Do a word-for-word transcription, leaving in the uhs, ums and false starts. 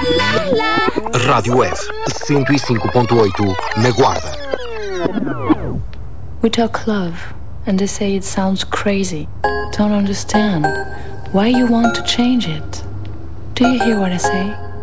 Rádio F, cento e cinco ponto oito, na Guarda. We talk love, and they say it sounds crazy. Don't understand why you want to change it. Do you hear what I say?